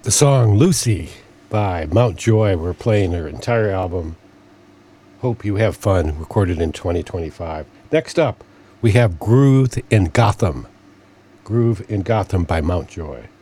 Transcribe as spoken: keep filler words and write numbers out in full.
The song Lucy by Mountjoy. We're playing her entire album. Hope you have fun. Recorded in twenty twenty-five. Next up, we have Groove in Gotham. Groove in Gotham by Mountjoy.